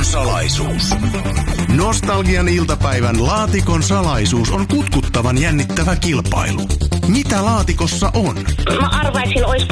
Laatikon salaisuus. Nostalgian iltapäivän Laatikon salaisuus on kutkuttavan jännittävä kilpailu. Mitä laatikossa on? Mä arvaisin, olisiko